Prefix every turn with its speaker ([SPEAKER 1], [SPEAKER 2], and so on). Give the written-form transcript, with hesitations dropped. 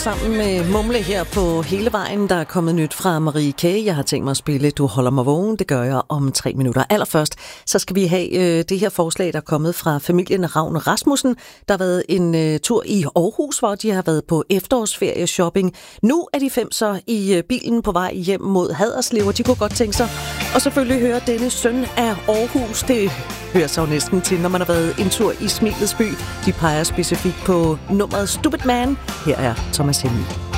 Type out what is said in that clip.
[SPEAKER 1] sammen med Mumle her på Hele Vejen. Der er kommet nyt fra Marie K. Jeg har tænkt mig at spille Du holder mig vågen. Det gør jeg om 3 minutter. Allerførst, så skal vi have det her forslag, der er kommet fra familien Ravn Rasmussen. Der har været en tur i Aarhus, hvor de har været på efterårsferie shopping. Nu er de 5 så i bilen på vej hjem mod Haderslev, og de kunne godt tænke sig og selvfølgelig høre denne søn af Aarhus. Det hører sig jo næsten til, når man har været en tur i Smilets by. De peger specifikt på nummeret Stupid Man. Her er Thomas Helmig.